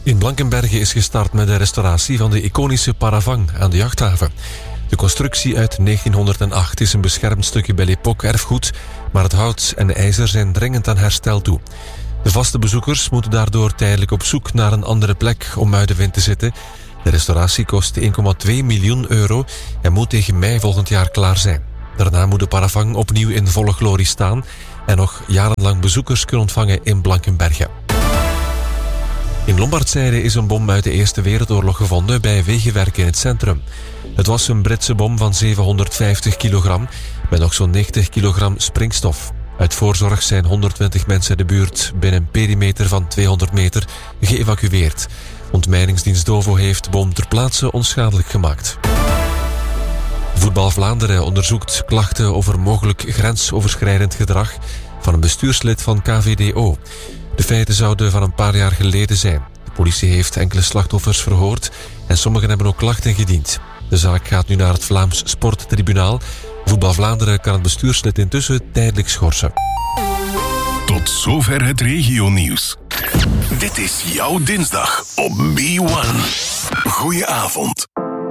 In Blankenberge is gestart met de restauratie van de iconische Paravang aan de jachthaven. De constructie uit 1908 is een beschermd stukje Belle Époque erfgoed, maar het hout en de ijzer zijn dringend aan herstel toe. De vaste bezoekers moeten daardoor tijdelijk op zoek naar een andere plek om uit de wind te zitten. De restauratie kost 1,2 miljoen euro en moet tegen mei volgend jaar klaar zijn. Daarna moet de Paravang opnieuw in volle glorie staan en nog jarenlang bezoekers kunnen ontvangen in Blankenberge. In Lombardszijde is een bom uit de Eerste Wereldoorlog gevonden bij wegenwerk in het centrum. Het was een Britse bom van 750 kilogram met nog zo'n 90 kilogram springstof. Uit voorzorg zijn 120 mensen in de buurt binnen een perimeter van 200 meter geëvacueerd. Ontmijningsdienst Dovo heeft de bom ter plaatse onschadelijk gemaakt. Voetbal Vlaanderen onderzoekt klachten over mogelijk grensoverschrijdend gedrag van een bestuurslid van KVDO. De feiten zouden van een paar jaar geleden zijn. De politie heeft enkele slachtoffers verhoord en sommigen hebben ook klachten ingediend. De zaak gaat nu naar het Vlaams Sporttribunaal. Voetbal Vlaanderen kan het bestuurslid intussen tijdelijk schorsen. Tot zover het regionieuws. Dit is jouw dinsdag op B1. Goeie avond.